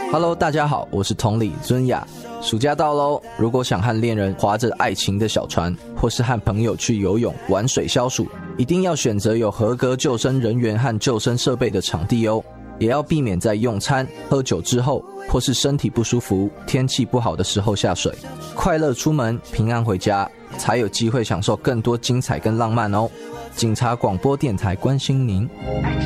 Hello， 大家好，我是同理尊雅。暑假到喽，如果想和恋人划着爱情的小船，或是和朋友去游泳、玩水消暑，一定要选择有合格救生人员和救生设备的场地哦。也要避免在用餐、喝酒之后，或是身体不舒服、天气不好的时候下水。快乐出门，平安回家，才有机会享受更多精彩跟浪漫哦。警察广播电台关心您。